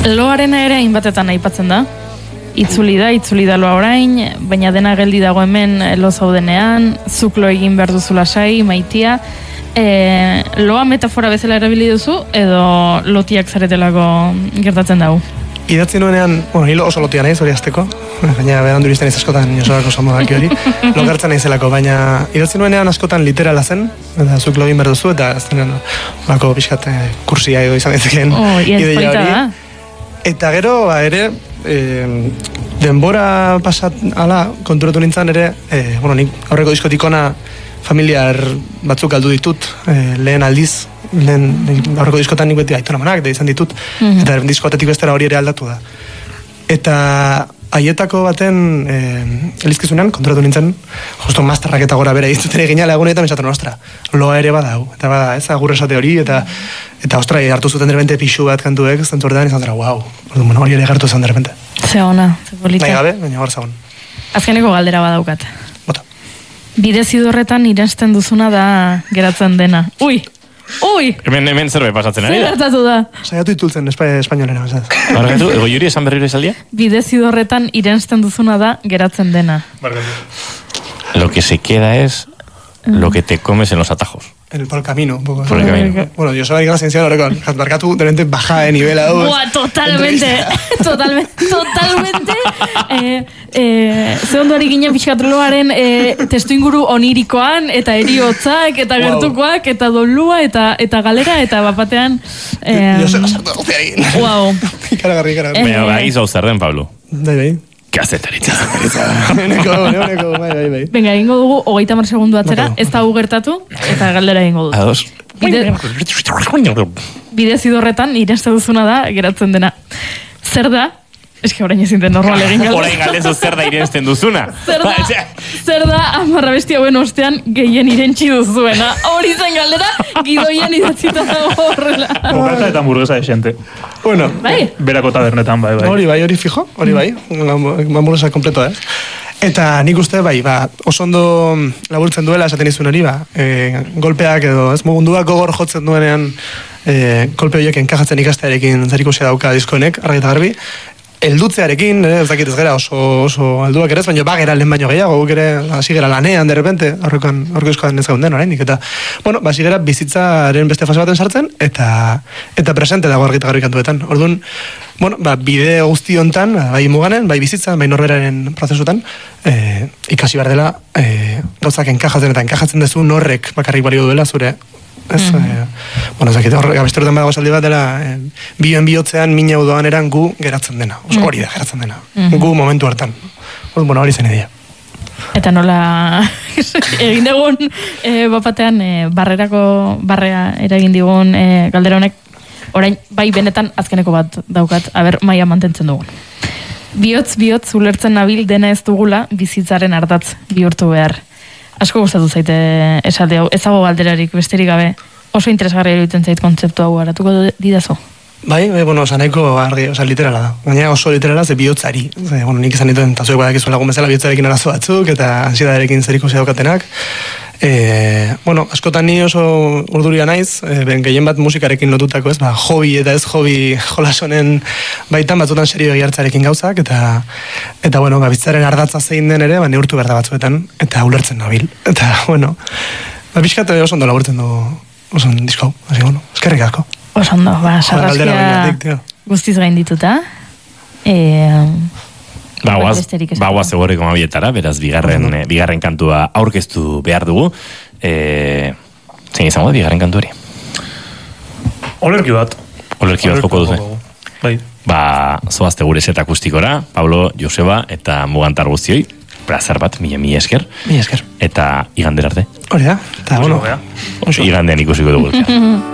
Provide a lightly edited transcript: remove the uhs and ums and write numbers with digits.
Loarena ere hainbatetan aipatzen da. Itzuli da loa orain, baina dena geldi dago hemen lo zaudenean, zuk lo egin behar duzu lasai, maitia. Loa metafora bezala erabili duzu, edo lotiak zaretelako gertatzen dago? Idatzi nuenean, hilo oso lotia nahiz hori azteko, baina berandu izten iz askotan inosorako samodaki hori, lokartzen nahizelako, baina idatzi nuenean askotan literala zen, eta zuk lo egin behar duzu, eta ez denen bako pixkat kursia edo izan ditzeken ideia hori. Eta gero, ere, denbora pasat ala konturatu nintzen ere, nik aurreko diskotik ona familiar batzuk galdu ditut, lehen aldiz, aurreko diskotan nik beti aitonamonak da izan ditut, eta diskotetik bestera hori ere aldatu da. Eta haietako baten elizkizunean konturatu nintzen, justo masterrak eta gora bera iztuten egin ala egunetan mentzatu, ostra, loa ere badau, eta bada, ez, agur esate hori, eta ostra, hartu zuten derbente pixu bat kantuek, zentu horretan izan dara, wow, hori ere gertu zen derbente. Ze ona, ze polita. Nahi gabe, baina hor zagon. Azkeneko galdera badaukat. Bota. Bidezidorretan irensten duzuna da geratzen dena. Ui! Hemen zerbait pasatzen ari da? Zer gertatu da? Saiatu ditultzen espainolena. Barkatu, ego juri esan berriro esaldia? Bidezidorretan irensten duzuna da geratzen dena. Barkatu. Lo que se queda es lo que te comes en los atajos. Por el camino, un poco. Por el camino. Bueno, yo soy la ciencia de Oregon. Barkatu, de repente baja de nivel a dos. Buah, totalmente. Ze ondo hori ginen pixkatloaren testu inguru onirikoan, eta eriotzak, eta gertukoak, eta dolua, eta galera, eta bapatean... Yo se basartu dut egin. Wow. Ikaragarri. Baina, gizu zer den, Pablo. Bai. Kazetaritza. Neko, bai. Venga, egingo dugu 30 segundu atzera, ez da gertatu, eta galdera egingo dut. Ados. Bidezidorretan irenste duzuna da geratzen dena. Zer da? Eske orain ezin den normal egin galdera. Orain galdezu zer da irensten duzuna. Zer da amarra besti hauen ostean gehien irentsi duzuena. Hori zen galdera, gidoian idatzita dago horrela. Bokata eta hamburguesa esente. Bueno, berako tabernetan, bai. Hori fijo, hori bai. Hamburguesa kompleto, Eta nik uste, oso ondo laburtzen duela, esaten izun hori, golpeak edo, ez mugunduak gogor jotzen duenean, golpe horiek enkajatzen ikastearekin zerikusia dauka diskoenek, argi eta garbi, eldutzearekin, ez dakit ez gara oso alduak ere ez, baina bagera lehen baino gehiago, guk ere hasi gara lanean, de repente, aurreko eskoan ez gaunden oraindik, eta, hasi gara bizitzaren beste fase baten sartzen, eta presente dago argi eta garbi kantuetan. Orduan, bide guzti hontan, bai muganen, bai bizitzan, bai norberaren prozesutan, ikasi behar dela, gauzak enkajatzen dezu norrek bakarrik balio duela zure, ez dakit, abesturetan badago esaldi bat dela, bioen bihotzean mina udoan eran gu geratzen dena, hori da geratzen dena, gu momentu hartan, hori zen edia. Eta nola egin dugun bapatean barrea eragin digun galdera honek, orain bai benetan azkeneko bat daukat, maia mantentzen dugun. Bihotz ulertzen nabil dena ez dugula bizitzaren ardatz bihurtu behar. Asko gustatu zaite esaldi hau, ez dago galderarik besterik gabe, oso interesgarria iruditzen zait kontzeptu hau aratuko didazu? Bai, nahiko argi, literala da. Gaina oso literala ze bihotzari. Nik izan dituen, eta zuek badakizu lagun bezala bihotzarekin arazo batzuk, eta ansiedadarekin zerikusia daukatenak. Askotan ni oso urduria naiz, gehien bat musikarekin lotutako, ez, hobi eta ez hobi jolasonen baitan batzutan serio egiartzarekin gauzak, eta bizitzaren ardatza zein den ere, neurtu behar da batzuetan, eta ulertzen nabil. Eta, pixkat oso ondo laburtzen du oso disko hau, eskerrik asko. Oso ondo, sarraskia guztiz gain dituta. Bagoaz egorriko mabietara, beraz, bigarren kantua aurkeztu behar dugu. Zein izango da, bigarren kantuari? Olerki bat joko duzu. Bai. Zoazte gure set akustikora, Pablo, Joseba eta Mugantar guztioi. Plazar bat, mila esker. Mila esker. Eta igandera arte. Hori da, eta igandean ikusiko dugu.